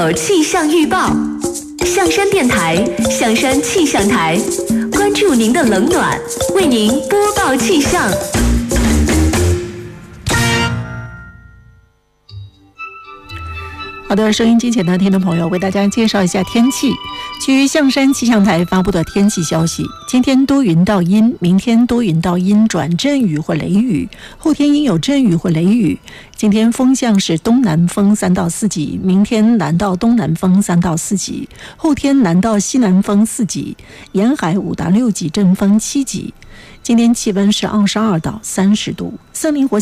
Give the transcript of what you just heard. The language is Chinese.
有气象预报。象山电台象山气象台，关注您的冷暖，为您播报气象。 好的，收音机前的听众朋友，为大家介绍一下天气。据象山气象台发布的天气消息，今天多云到阴，明天多云到阴转阵雨或雷雨，后天应有阵雨或雷雨。今天风向是东南风3到4级，明天南到东南风3到4级，后天南到西南风4级，沿海5到6级，阵风7级。今天气温是22到30度，森林火